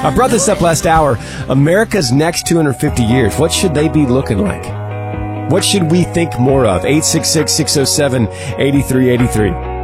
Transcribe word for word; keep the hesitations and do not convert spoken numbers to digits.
I brought this up last hour. America's next two hundred fifty years, what should they be looking like? What should we think more of? eight six six, six oh seven, eight three eight three.